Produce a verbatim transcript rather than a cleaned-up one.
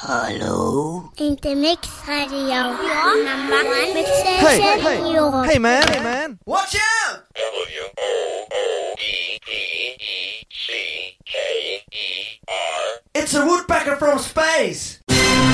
Hallo? Intermix Radio. Ja, Number one with Hey, Session hey, Europe. hey man, hey man. Watch out! W O O E P E C K E R. It's a woodpecker from space!